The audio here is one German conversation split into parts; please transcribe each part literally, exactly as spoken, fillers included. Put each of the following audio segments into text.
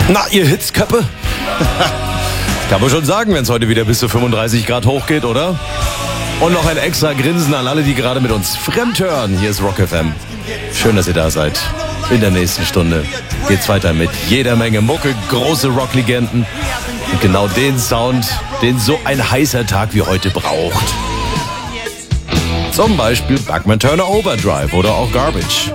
Na, ihr Hitzköppe? Kann man schon sagen, wenn es heute wieder bis zu fünfunddreißig Grad hochgeht, oder? Und noch ein extra Grinsen an alle, die gerade mit uns fremd hören. Hier ist Rock F M. Schön, dass ihr da seid. In der nächsten Stunde geht's weiter mit jeder Menge Mucke, große Rocklegenden und genau den Sound, den so ein heißer Tag wie heute braucht. Zum Beispiel Bachman Turner Overdrive oder auch Garbage.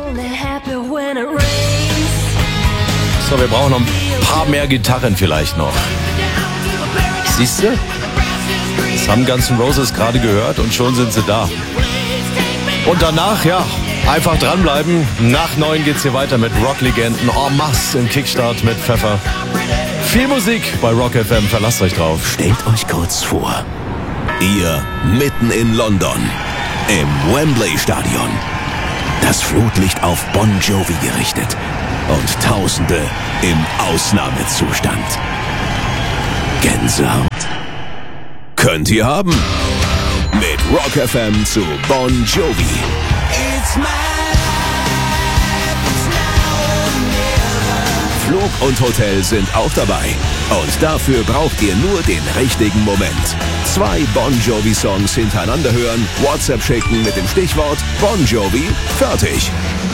So, wir brauchen noch ein paar mehr Gitarren vielleicht noch. Siehst du? Das haben Guns N' Roses gerade gehört und schon sind sie da. Und danach, ja, einfach dranbleiben. Nach neun geht's hier weiter mit Rocklegenden en masse im Kickstart mit Pfeffer. Viel Musik bei Rock F M, verlasst euch drauf. Stellt euch kurz vor, ihr mitten in London, im Wembley Stadion. Das Flutlicht auf Bon Jovi gerichtet und Tausende im Ausnahmezustand. Gänsehaut könnt ihr haben mit Rock F M zu Bon Jovi. It's my life, it's now or never. Flug und Hotel sind auch dabei. Und dafür braucht ihr nur den richtigen Moment. Zwei Bon Jovi-Songs hintereinander hören, WhatsApp schicken mit dem Stichwort Bon Jovi, fertig.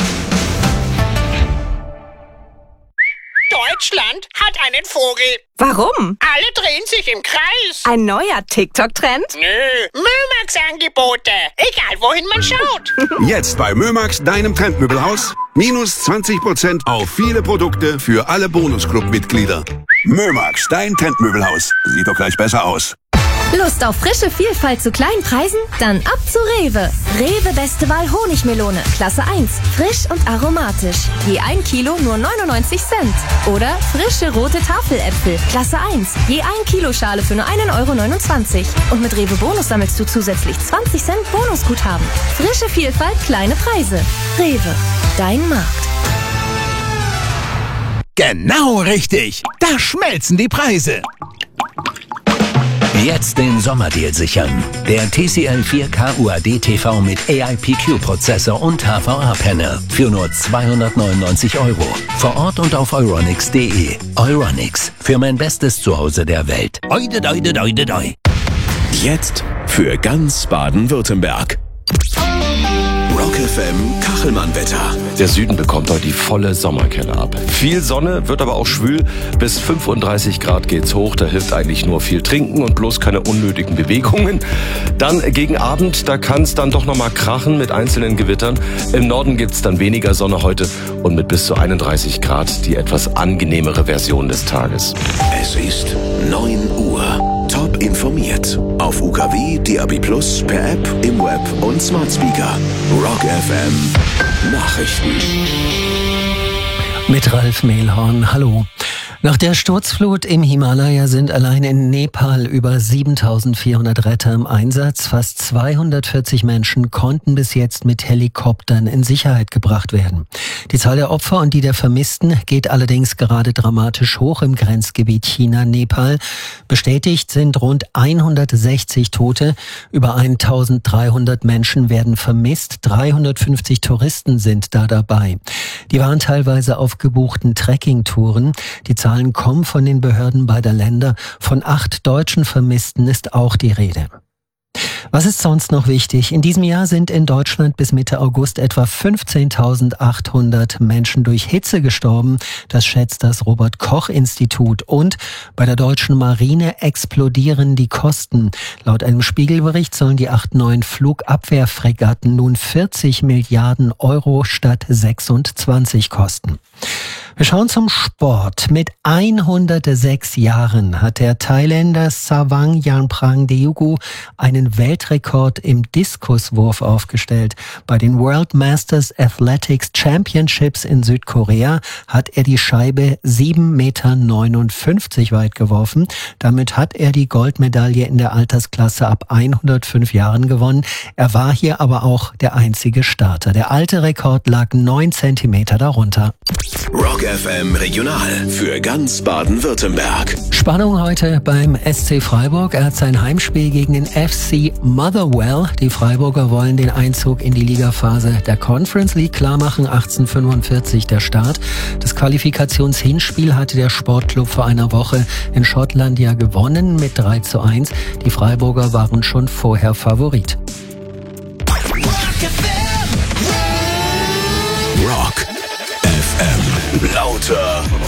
Deutschland hat einen Vogel. Warum? Alle drehen sich im Kreis. Ein neuer TikTok-Trend? Nö, Mömax-Angebote. Egal, wohin man schaut. Jetzt bei Mömax, deinem Trendmöbelhaus. Minus zwanzig Prozent auf viele Produkte für alle Bonusclub-Mitglieder. Mömax, dein Trendmöbelhaus. Sieht doch gleich besser aus. Lust auf frische Vielfalt zu kleinen Preisen? Dann ab zu Rewe. Rewe Beste Wahl Honigmelone, Klasse eins. Frisch und aromatisch. Je ein Kilo nur neunundneunzig Cent. Oder frische rote Tafeläpfel, Klasse eins. Je ein Kilo Schale für nur einen Euro neunundzwanzig. Und mit Rewe Bonus sammelst du zusätzlich zwanzig Cent Bonusguthaben. Frische Vielfalt, kleine Preise. Rewe, dein Markt. Genau richtig. Da schmelzen die Preise. Jetzt den Sommerdeal sichern. Der T C L vier K U A D T V mit A I P Q-Prozessor und H V A-Panel für nur zweihundertneunundneunzig Euro. Vor Ort und auf euronics punkt de. Euronics, für mein bestes Zuhause der Welt. Oide, doide, doide, doi. Jetzt für ganz Baden-Württemberg. Rock F M Kachelmann-Wetter. Der Süden bekommt heute die volle Sommerkelle ab. Viel Sonne, wird aber auch schwül. Bis fünfunddreißig Grad geht's hoch. Da hilft eigentlich nur viel trinken und bloß keine unnötigen Bewegungen. Dann gegen Abend, da kann es dann doch nochmal krachen mit einzelnen Gewittern. Im Norden gibt's dann weniger Sonne heute und mit bis zu einunddreißig Grad die etwas angenehmere Version des Tages. Es ist neun Uhr. Top informiert. Auf U K W, D A B Plus, per App, im Web und Smart Speaker. Rock F M Nachrichten. Mit Ralf Mehlhorn, hallo. Nach der Sturzflut im Himalaya sind allein in Nepal über siebentausendvierhundert Retter im Einsatz. Fast zweihundertvierzig Menschen konnten bis jetzt mit Helikoptern in Sicherheit gebracht werden. Die Zahl der Opfer und die der Vermissten geht allerdings gerade dramatisch hoch im Grenzgebiet China-Nepal. Bestätigt sind rund hundertsechzig Tote. Über eintausenddreihundert Menschen werden vermisst. dreihundertfünfzig Touristen sind da dabei. Die waren teilweise auf gebuchten Trekkingtouren. Die Zahlen kommen von den Behörden beider Länder. Von acht deutschen Vermissten ist auch die Rede. Was ist sonst noch wichtig? In diesem Jahr sind in Deutschland bis Mitte August etwa fünfzehntausendachthundert Menschen durch Hitze gestorben. Das schätzt das Robert-Koch-Institut. Und bei der deutschen Marine explodieren die Kosten. Laut einem Spiegelbericht sollen die acht neuen Flugabwehrfregatten nun vierzig Milliarden Euro statt sechsundzwanzig kosten. Wir schauen zum Sport. Mit hundertsechs Jahren hat der Thailänder Savang Yanprang-Deogu einen Weltrekord im Diskuswurf aufgestellt. Bei den World Masters Athletics Championships in Südkorea hat er die Scheibe sieben Komma neunundfünfzig Meter weit geworfen. Damit hat er die Goldmedaille in der Altersklasse ab hundertfünf Jahren gewonnen. Er war hier aber auch der einzige Starter. Der alte Rekord lag neun Zentimeter darunter. Rock F M Regional für ganz Baden-Württemberg. Spannung heute beim S C Freiburg. Er hat sein Heimspiel gegen den F C Motherwell. Die Freiburger wollen den Einzug in die Ligaphase der Conference League klarmachen. achtzehnhundertfünfundvierzig der Start. Das Qualifikationshinspiel hatte der Sportclub vor einer Woche in Schottland ja gewonnen mit drei zu eins. Die Freiburger waren schon vorher Favorit. Rock F M. Lauter